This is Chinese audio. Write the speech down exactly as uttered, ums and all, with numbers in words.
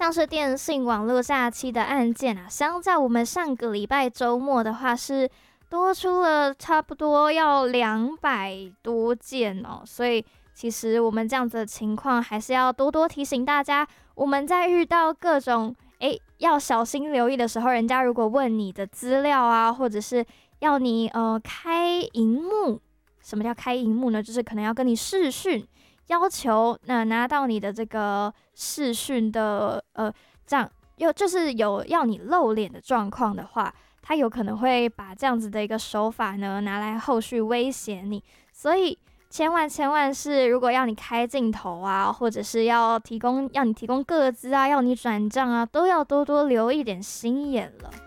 像是电信网络诈欺的案件啊，相较我们上个礼拜周末的话，是多出了差不多要两百多件哦。所以其实我们这样子的情况，还是要多多提醒大家，我们在遇到各种诶要小心留意的时候，人家如果问你的资料啊，或者是要你呃开荧幕，什么叫开荧幕呢？就是可能要跟你视讯。要求那拿到你的这个视讯的呃，这样又就是有要你露脸的状况的话，他有可能会把这样子的一个手法呢拿来后续威胁你，所以千万千万是，如果要你开镜头啊，或者是要提供要你提供个资啊，要你转账啊，都要多多留一点心眼了。